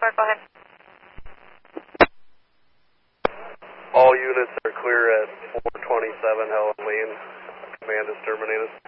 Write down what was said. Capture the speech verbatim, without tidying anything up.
four, go ahead. All units are clear at four twenty-seven Helen Lane. Command is terminated.